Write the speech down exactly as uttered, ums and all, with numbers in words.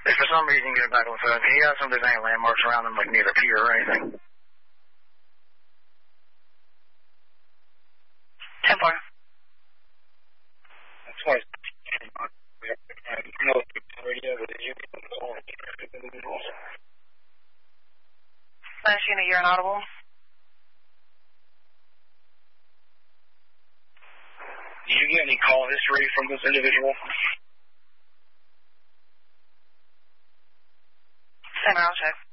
If for some reason you get back on the phone, can you ask him if there's any landmarks around him, like near the pier or anything? ten four. That's why I know it's the radio, but did you get the call? Last unit, you're inaudible. Did you get any call history from this individual? Send out check.